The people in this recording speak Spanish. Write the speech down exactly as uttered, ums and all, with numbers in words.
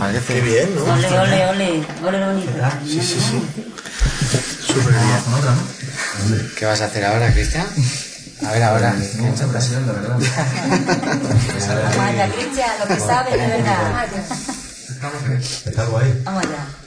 parece. Qué bien, ¿no? Ole, ole, ole. Ole, lo bonito. Sí, sí, sí. Súper bien. Con otra, ¿no? ¿Qué vas a hacer ahora, Cristian? A ver, ahora. Tengo mucha presión, la verdad. Vamos allá, Cristian, lo que sabes, de verdad. Está guay. Vamos allá.